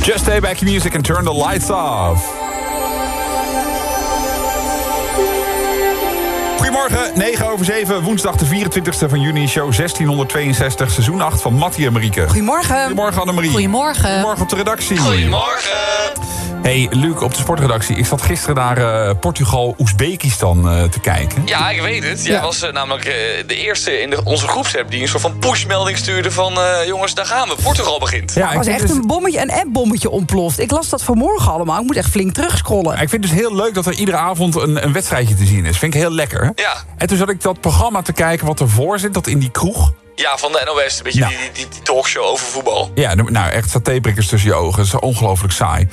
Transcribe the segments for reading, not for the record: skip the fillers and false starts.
Just stay back in music and turn the lights off. Goedemorgen, 9:07, woensdag de 24e van juni, show 1662, seizoen 8 van Mattie en Marieke. Goedemorgen. Goedemorgen Annemarie. Goedemorgen. Goedemorgen op de redactie. Goedemorgen. Hey, Luc, op de sportredactie. Ik zat gisteren naar Portugal-Oezbekistan te kijken. Ja, ik weet het. Jij was namelijk de eerste in onze groepsapp die een soort van pushmelding stuurde van... jongens, daar gaan we. Portugal begint. Ja, het was echt een bommetje, een app-bommetje ontploft. Ik las dat vanmorgen allemaal. Ik moet echt flink terugscrollen. Ik vind het dus heel leuk dat er iedere avond een wedstrijdje te zien is. Vind ik heel lekker. Ja. En toen zat ik dat programma te kijken wat ervoor zit, dat in die kroeg. Ja, van de NOS. Een beetje die talkshow over voetbal. Ja, nou echt satéprikkers tussen je ogen. Dat is ongelooflijk saai.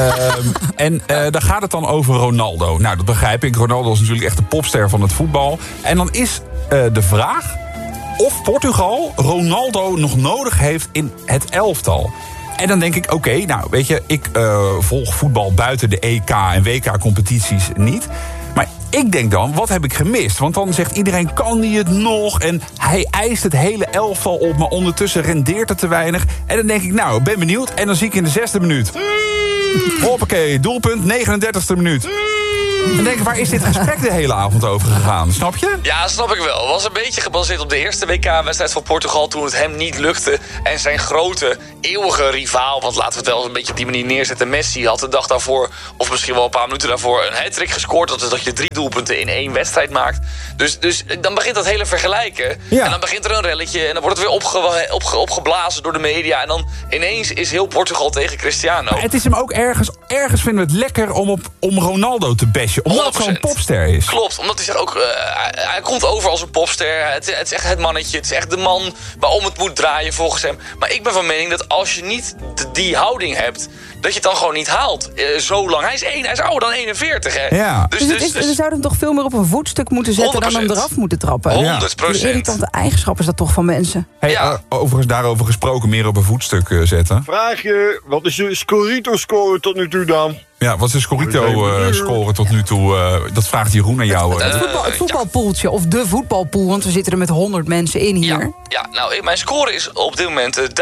Daar gaat het dan over Ronaldo. Nou, dat begrijp ik. Ronaldo is natuurlijk echt de popster van het voetbal. En dan is de vraag of Portugal Ronaldo nog nodig heeft in het elftal. En dan denk ik, oké, nou weet je, ik volg voetbal buiten de EK en WK-competities niet. Maar ik denk dan, wat heb ik gemist? Want dan zegt iedereen, kan hij het nog? En hij eist het hele elftal op, maar ondertussen rendeert het te weinig. En dan denk ik, nou, ben benieuwd. En dan zie ik in de 6e minuut. Hoppakee, doelpunt, 39e minuut. Dan denk ik, waar is dit gesprek de hele avond over gegaan? Snap je? Ja, snap ik wel. Het was een beetje gebaseerd op de eerste WK-wedstrijd van Portugal... toen het hem niet lukte. En zijn grote, eeuwige rivaal... want laten we het wel een beetje op die manier neerzetten... Messi had de dag daarvoor, of misschien wel een paar minuten daarvoor... een hat-trick gescoord. Dat is dat je 3 doelpunten in 1 wedstrijd maakt. Dus dan begint dat hele vergelijken. Ja. En dan begint er een relletje... en dan wordt het weer opgeblazen door de media... en dan ineens is heel Portugal tegen Cristiano. Maar het is hem ook ergens vinden we het lekker om Ronaldo te bashen. Omdat het zo'n popster is. Klopt, omdat hij zich ook... hij komt over als een popster. Het is echt het mannetje. Het is echt de man waarom het moet draaien volgens hem. Maar ik ben van mening dat als je niet die houding hebt... dat je het dan gewoon niet haalt. Zo lang. Hij is ouder dan 41, hè? Ja. Dus we zouden hem toch veel meer op een voetstuk moeten zetten... 100%. Dan hem eraf moeten trappen. 100%. De irritante eigenschap is dat toch van mensen. Hey, overigens daarover gesproken, meer op een voetstuk zetten. Vraagje, wat is je Scorito-score tot nu toe dan? Ja, wat is de Scorito-score tot nu toe? Dat vraagt Jeroen aan jou. Het voetbalpoeltje, of de voetbalpool... want we zitten er met 100 mensen in hier. Ja, nou, mijn score is op dit moment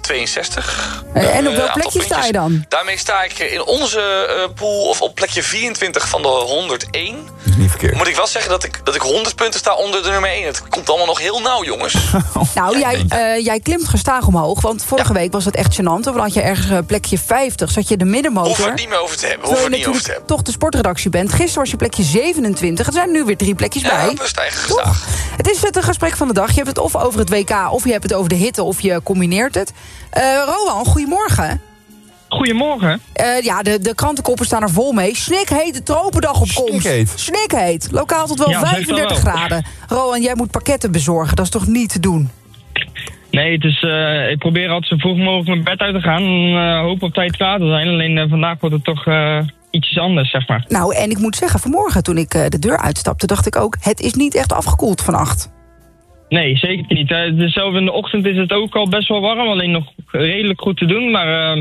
1062. En op welk plekje sta je dan? Daarmee sta ik in onze pool of op plekje 24 van de 101. Dat is niet verkeerd. Moet ik wel zeggen dat ik 100 punten sta onder de nummer 1. Het komt allemaal nog heel nauw, jongens. Nou, jij klimt gestaag omhoog, want vorige week was het echt gênant. Dan had je ergens plekje 50, zat je de middenmotor. Hoef het niet meer over te hebben. Toch de sportredactie bent. Gisteren was je plekje 27. Er zijn nu weer 3 plekjes bij. Ja, we stijgen gestaag. Het is het gesprek van de dag. Je hebt het of over het WK, of je hebt het over de hitte, of je combineert het. Rowan, goedemorgen. Goedemorgen. De krantenkoppen staan er vol mee. Snikhete tropendag op komst. Snikheet. Lokaal tot wel 35 graden. Rowan, jij moet pakketten bezorgen. Dat is toch niet te doen? Nee, het is, ik probeer altijd zo vroeg mogelijk mijn bed uit te gaan. En hoop op tijd klaar te zijn. Alleen vandaag wordt het toch ietsjes anders, zeg maar. Nou, en ik moet zeggen, vanmorgen toen ik de deur uitstapte... dacht ik ook, het is niet echt afgekoeld vannacht. Nee, zeker niet. Zelf in de ochtend is het ook al best wel warm. Alleen nog redelijk goed te doen. Maar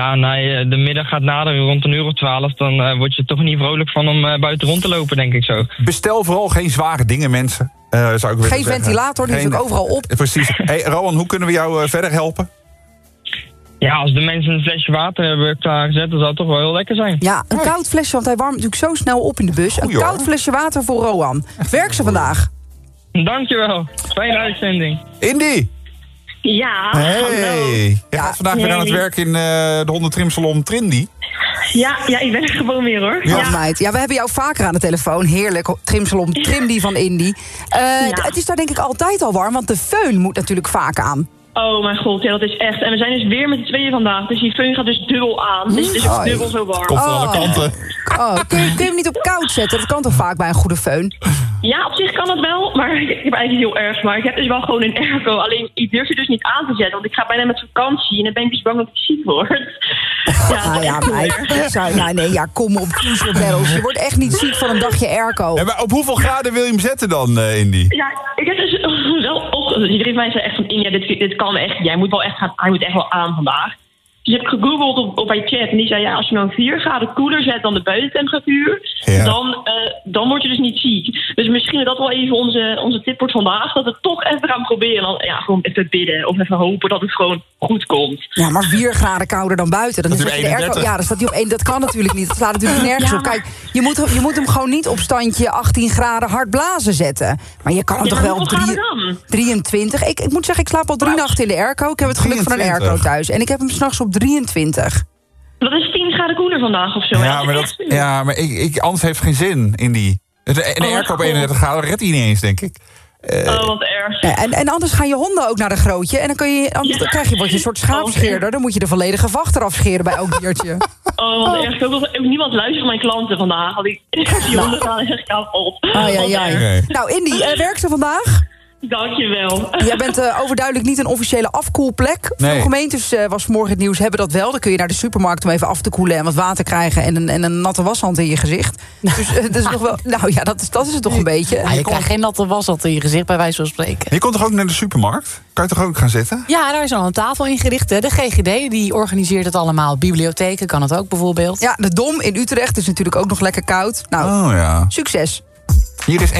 de middag gaat naderen rond 1:12. Dan word je er toch niet vrolijk van om buiten rond te lopen, denk ik zo. Bestel vooral geen zware dingen, mensen. Zou ik willen geen ventilator, die is ook overal op. Precies. Hey, Rowan, hoe kunnen we jou verder helpen? Ja, als de mensen een flesje water hebben klaargezet, dan zou het toch wel heel lekker zijn. Ja, een koud flesje, want hij warmt natuurlijk zo snel op in de bus. Een koud flesje water voor Rowan. Werk ze vandaag. Dankjewel. Fijne uitzending. Indy. Ja, hey. Je gaat vandaag weer aan het werk in de hondentrimsalon Trendy. Ja, ik ben er gewoon weer hoor. Ja, meid. Ja, we hebben jou vaker aan de telefoon. Heerlijk. Trimsalon Trendy van Indy. Het is daar denk ik altijd al warm, want de föhn moet natuurlijk vaak aan. Oh mijn god, ja, dat is echt. En we zijn dus weer met de tweeën vandaag. Dus die föhn gaat dus dubbel aan. Dus het is ook dubbel zo warm. Komt van alle kanten. Kun je hem niet op koud zetten? Dat kan toch vaak bij een goede föhn? Ja, op zich kan dat wel. Maar ik heb eigenlijk heel erg. Maar ik heb dus wel gewoon een airco. Alleen ik durf je dus niet aan te zetten. Want ik ga bijna met vakantie. En dan ben ik dus bang dat ik ziek word. Kom op, cruise barrels. Je wordt echt niet ziek van een dagje airco. Ja, maar op hoeveel graden wil je hem zetten dan, Indy? Ja, ik heb dus wel op. Iedereen mij zei echt van, ja, dit kan echt. Hij moet echt wel aan vandaag. Dus heb ik gegoogeld op bij chat. En die zei, als je nou 4 graden koeler zet dan de buitentemperatuur... Dan word je dus niet ziek. Dus misschien dat wel even onze tip wordt vandaag. Dat we toch even gaan proberen. En dan gewoon even bidden. Of even hopen dat het gewoon goed komt. Ja, maar 4 graden kouder dan buiten. Dan is het de airco. Ja, dan staat hij op 1. Dat kan natuurlijk niet. Dat slaat natuurlijk nergens op. Kijk, je moet hem gewoon niet op standje 18 graden hard blazen zetten. Maar je kan hem toch wel op 23. Ik moet zeggen, ik slaap al 3 nachten in de airco. Ik heb het geluk van een airco thuis. En ik heb hem 's nachts op 23. Dat is 10 graden koeler vandaag of zo. Maar anders heeft het geen zin in die... Een airco op 31 graden redt hij niet eens, denk ik. Wat erg. En anders gaan je honden ook naar de grootje. En dan word je een soort schaapscheerder. Dan moet je de volledige vacht eraf scheren bij elk diertje. Wat erg. Ik hoop dat niemand luistert van mijn klanten vandaag. Want die honden gaan echt kapot. Okay. Nou, Indy, werk ze vandaag? Dankjewel. Jij bent overduidelijk niet een officiële afkoelplek. Veel gemeentes, was vanmorgen het nieuws, hebben dat wel. Dan kun je naar de supermarkt om even af te koelen en wat water krijgen en een natte washand in je gezicht. Dus dat is nog wel. Nou ja, dat is het toch een beetje. Ja, je krijgt geen natte washand in je gezicht, bij wijze van spreken. Je komt toch ook naar de supermarkt? Kan je toch ook gaan zitten? Ja, daar is al een tafel ingericht. De GGD die organiseert het allemaal. Bibliotheken kan het ook bijvoorbeeld. Ja, de Dom in Utrecht is natuurlijk ook nog lekker koud. Nou, succes. Hier is